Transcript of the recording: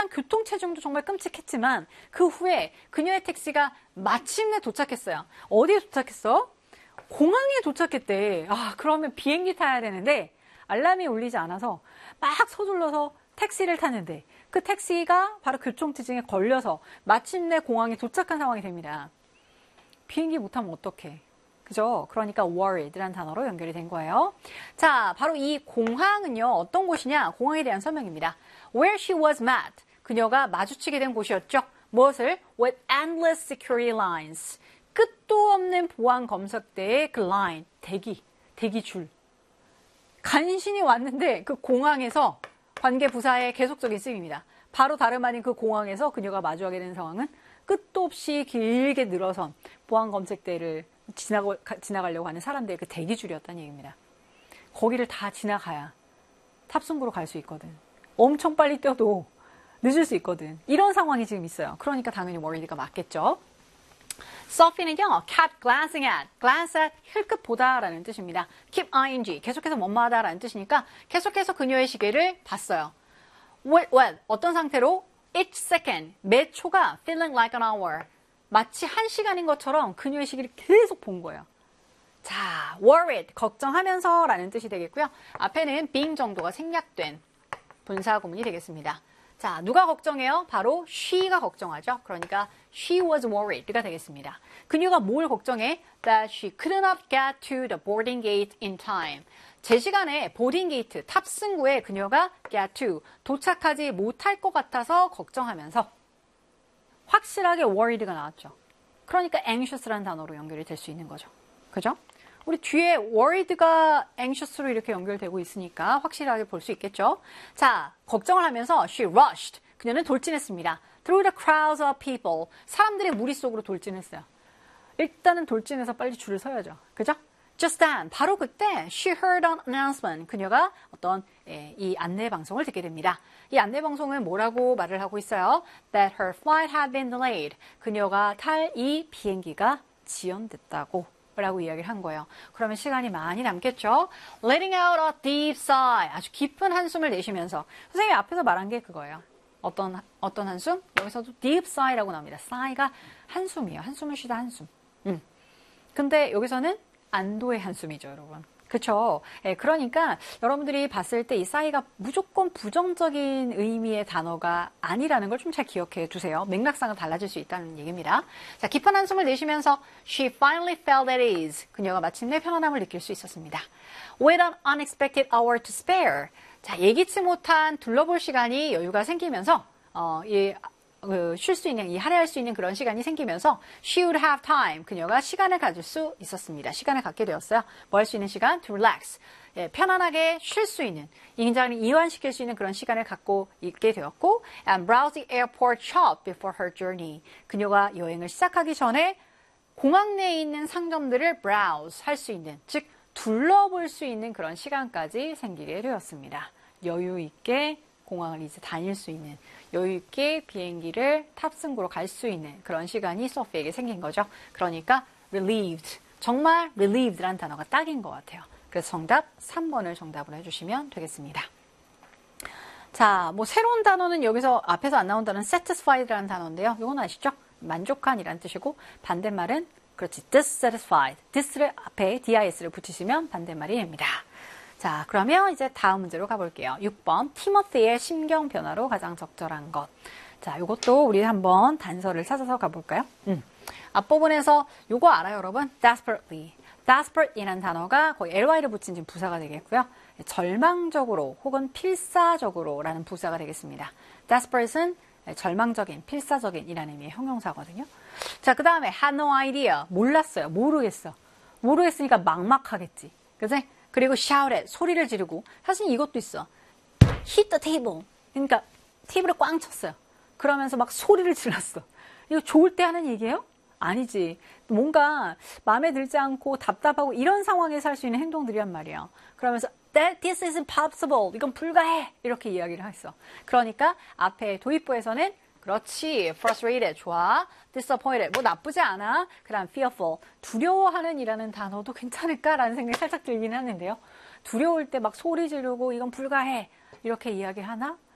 일단 교통체증도 정말 끔찍했지만 그 후에 그녀의 택시가 마침내 도착했어요. 어디에 도착했어? 공항에 도착했대. 아, 그러면 비행기 타야 되는데 알람이 울리지 않아서 막 서둘러서 택시를 탔는데 그 택시가 바로 교통체증에 걸려서 마침내 공항에 도착한 상황이 됩니다. 비행기 못 타면 어떡해. 그죠? 그러니까 worried라는 단어로 연결이 된 거예요. 자, 바로 이 공항은요, 어떤 곳이냐? 공항에 대한 설명입니다. Where she was met. 그녀가 마주치게 된 곳이었죠. 무엇을? With endless security lines. 끝도 없는 보안 검색대의 그 라인, 대기줄. 간신히 왔는데 그 공항에서 관계 부사의 계속적인 쓰임입니다. 바로 다름 아닌 그 공항에서 그녀가 마주하게 된 상황은 끝도 없이 길게 늘어선 보안 검색대를 지나가려고 하는 사람들의 그 대기줄이었다는 얘기입니다. 거기를 다 지나가야 탑승구로 갈 수 있거든. 엄청 빨리 뛰어도 늦을 수 있거든. 이런 상황이 지금 있어요. 그러니까 당연히 worried가 맞겠죠. Sophie는요, kept glancing at, glance at, 힐끗 보다라는 뜻입니다. keep ing, 계속해서 뭐뭐하다라는 뜻이니까 계속해서 그녀의 시계를 봤어요. What, 어떤 상태로? Each second, 매 초가 feeling like an hour, 마치 한 시간인 것처럼 그녀의 시계를 계속 본 거예요. 자, worried, 걱정하면서 라는 뜻이 되겠고요. 앞에는 being 정도가 생략된 분사 구문이 되겠습니다. 자, 누가 걱정해요? 바로 she가 걱정하죠. 그러니까 she was worried가 되겠습니다. 그녀가 뭘 걱정해? That she could not get to the boarding gate in time. 제 시간에 보딩 게이트, 탑승구에 그녀가 get to, 도착하지 못할 것 같아서 걱정하면서 확실하게 worried가 나왔죠. 그러니까 anxious라는 단어로 연결이 될 수 있는 거죠. 그죠? 우리 뒤에 worried가 anxious로 이렇게 연결되고 있으니까 확실하게 볼 수 있겠죠. 자, 걱정을 하면서 she rushed. 그녀는 돌진했습니다. Through the crowds of people. 사람들의 무리 속으로 돌진했어요. 일단은 돌진해서 빨리 줄을 서야죠. 그죠? Just then, 바로 그때 she heard an announcement. 그녀가 어떤 이 안내 방송을 듣게 됩니다. 이 안내 방송은 뭐라고 말을 하고 있어요? That her flight had been delayed. 그녀가 탈 이 비행기가 지연됐다고 라고 이야기를 한 거예요. 그러면 시간이 많이 남겠죠? Letting out a deep sigh. 아주 깊은 한숨을 내쉬면서. 선생님이 앞에서 말한 게 그거예요. 어떤 한숨? 여기서도 deep sigh라고 나옵니다. sigh가 한숨이에요. 한숨을 쉬다 한숨. 근데 여기서는 안도의 한숨이죠, 여러분. 그쵸? 예, 그러니까 여러분들이 봤을 때 이 싸이가 무조건 부정적인 의미의 단어가 아니라는 걸 좀 잘 기억해 두세요. 맥락상은 달라질 수 있다는 얘기입니다. 자, 깊은 한숨을 내쉬면서 she finally felt at ease. 그녀가 마침내 편안함을 느낄 수 있었습니다. With an unexpected hour to spare. 자, 예기치 못한 둘러볼 시간이 여유가 생기면서 쉴 수 있는, 할애할 수 있는 그런 시간이 생기면서 she would have time. 그녀가 시간을 가질 수 있었습니다. 시간을 갖게 되었어요. 뭐 할 수 있는 시간? To relax. 예, 편안하게 쉴 수 있는, 긴장을 이완시킬 수 있는 그런 시간을 갖고 있게 되었고 and browse the airport shop before her journey. 그녀가 여행을 시작하기 전에 공항 내에 있는 상점들을 browse 할 수 있는, 즉 둘러볼 수 있는 그런 시간까지 생기게 되었습니다. 여유 있게 공항을 이제 다닐 수 있는, 여유 있게 비행기를 탑승구로 갈 수 있는 그런 시간이 소피에게 생긴 거죠. 그러니까 relieved, 정말 relieved라는 단어가 딱인 것 같아요. 그래서 정답 3번을 정답으로 해주시면 되겠습니다. 자, 뭐 새로운 단어는 여기서 앞에서 안 나온 단어는 satisfied라는 단어인데요. 이건 아시죠? 만족한이라는 뜻이고 반대말은 그렇지, dissatisfied. this를 앞에 dis를 붙이시면 반대말이 됩니다. 자, 그러면 이제 다음 문제로 가볼게요. 6번, 티모티의 심경 변화로 가장 적절한 것. 자, 이것도 우리 한번 단서를 찾아서 가볼까요? 앞부분에서 요거 알아요, 여러분? desperately. desperate이라는 단어가 거의 ly를 붙인 지금 부사가 되겠고요. 절망적으로 혹은 필사적으로라는 부사가 되겠습니다. desperate은 절망적인, 필사적인 이라는 의미의 형용사거든요. 자, 그 다음에 had no idea. 몰랐어요. 모르겠어. 모르겠으니까 막막하겠지. 그치? 그리고 shouted, 소리를 지르고. 사실 이것도 있어. hit the table. 그러니까 테이블을 꽝 쳤어요. 그러면서 막 소리를 질렀어. 이거 좋을 때 하는 얘기예요? 아니지. 뭔가 마음에 들지 않고 답답하고 이런 상황에서 할 수 있는 행동들이란 말이에요. 그러면서 this is impossible. 이건 불가해. 이렇게 이야기를 했어. 그러니까 앞에 도입부에서는 그렇지. frustrated. 좋아. disappointed. 뭐 나쁘지 않아. 그 다음 fearful. 두려워하는 이라는 단어도 괜찮을까라는 생각이 살짝 들긴 하는데요. 두려울 때 막 소리 지르고 이건 불가해. 이렇게 이야기하나?